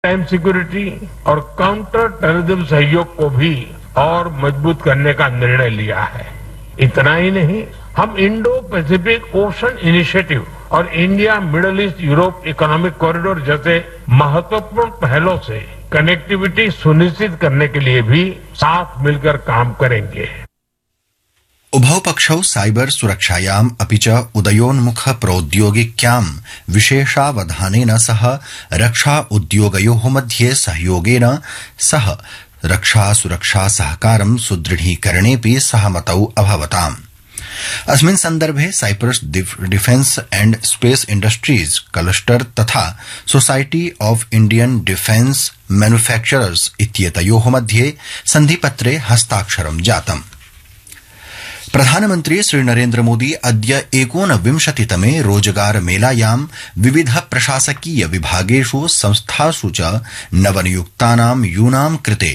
Time security और counter terrorism सहयोग को भी और मजबूत करने का निर्णय लिया है। इतना ही नहीं, हम इंडो पैसिफिक ओशन इनिशिएटिव और India middle east Europe economic corridor जैसे महत्वपूर्ण पहलों से कनेक्टिविटी सुनिश्चित करने के लिए भी साथ मिलकर काम करेंगे। उभौ पक्षौ साइबर सुरक्षायाम् अपि च उदयोन्मुख प्रौद्योगिक्यां विशेषावधानेन सह रक्षा उद्योगयोः मध्ये सहयोगेन सह रक्षा सुरक्षा सहकारं सुदृढीकरणेऽपि सहमतौ अभवताम्। अस्मिन् सन्दर्भे Cyprus defence and space industries cluster तथा society of Indian defence manufacturers इत्येतयोः मध्ये सन्धिपत्रे हस्ताक्षरं जातम्। प्रधानमन्त्री श्री नरेन्द्र मोदी अद्य 29तमे रोजगार मेलायां विविध प्रशासकीय विभागेषु संस्थासु च नवनियुक्तानां यूनां कृते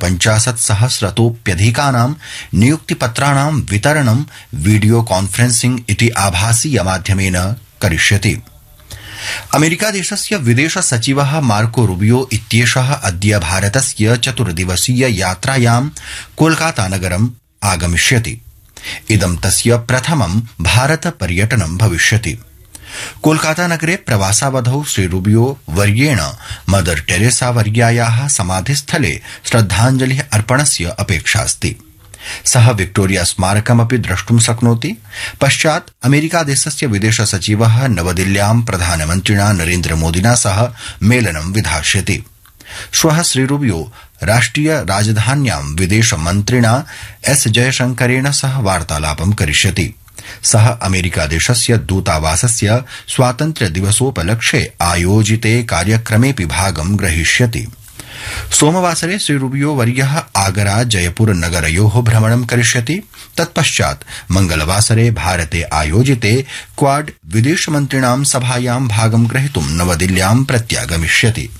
51,000तोऽप्यधिकानां नियुक्तिपत्राणां वितरणं वीडियो कॉन्फ्रेंसिंग इति आभासीय माध्यमेन करिष्यति। अमेरिकादेशस्य विदेश सचिवः मार्को रूबियो इत्येषः अद्य भारतस्य 4 दिवसीय यात्रायां कोलकाता नगरम् आगमिष्यति। इदं तस्य प्रथमं भारत पर्यटनं भविष्यति। कोलकाता नगरे प्रवासावधौ श्री रूबियो वर्येण मदर टेरेसा वर्यायाः समाधिस्थले श्रद्धाञ्जलिः अर्पणस्य अपेक्षास्ति। सः विक्टोरिया स्मारकमपि द्रष्टुं शक्नोति। पश्चात् अमेरिकादेशस्य विदेश सचिवः नवदिल्ल्यां प्रधानमन्त्रिणा नरेन्द्र मोदिना सह मेलनं विधास्यति। श्वः श्री रूबियो राष्ट्रिय राजधान्यां विदेश मन्त्रिणा एस जयशंकरेण सह वार्तालापं करिष्यति। सः अमेरिकादेशस्य दूतावासस्य स्वातन्त्र्य दिवसोपलक्ष्ये आयोजिते कार्यक्रमेऽपि भागं ग्रहीष्यति। सोमवासरे श्री रूबियो वर्यः आगरा जयपुर नगरयोः भ्रमणं करिष्यति। तत्पश्चात् मंगलवासरे भारते आयोजिते क्वाड विदेशमन्त्रिणां सभायां भागं ग्रहीतुं नवदिल्ल्यां प्रत्यागमिष्यति।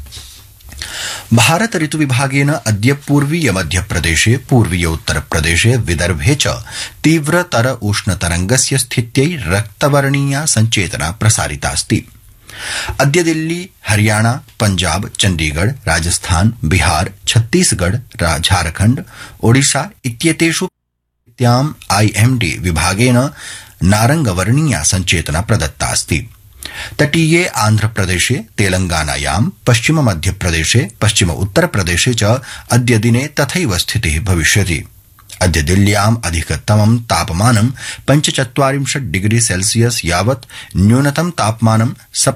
भारत ऋतु विभागेन अद्य पूर्वीय मध्यप्रदेशे पूर्वीय उत्तरप्रदेशे विदर्भे च तीव्रतर उष्णतरंगस्य स्थित्यै रक्तवर्णीया संचेतना प्रसारितास्ति। अद्य दिल्ली, हरियाणा, पंजाब, चंडीगढ़, राजस्थान, बिहार, छत्तीसगढ़, झारखंड, ओडिशा इत्येतेषु आईएमडी विभागेन नारंगवर्णीया संचेतना प्रदत्तास्ति। तटीये आंध्रप्रदेशे, तेलंगानायां, पश्चिम मध्यप्रदेशे, पश्चिम उत्तरप्रदेशे च अद्य दिने तथैव स्थितिः भविष्यति। अद्य दिल्ल्याम् अधिकतमं तापमानं 45 डिग्री सेल्सियस यावत्, न्यूनतम तापमानं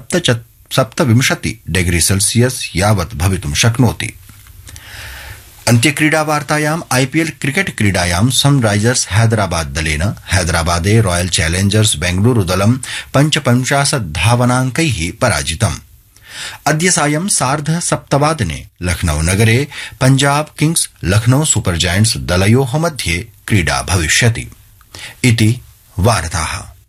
27 डिग्री सेल्सियस यावत् भवितुं शक्नोति। अन्त्यक्रीडावार्तायाम् आईपीएल क्रिकेट क्रीडायां सनराइजर्स हैदराबाद दलेन हैदराबादे रॉयल चैलेंजर्स बेंगलुरु दलं 55 धावनांकैः पराजितम्। अद्य सायं 7:30 लखनऊ नगरे Punjab Kings Lucknow super giants दलयोः मध्ये क्रीडा भविष्यति। इति वार्ताः।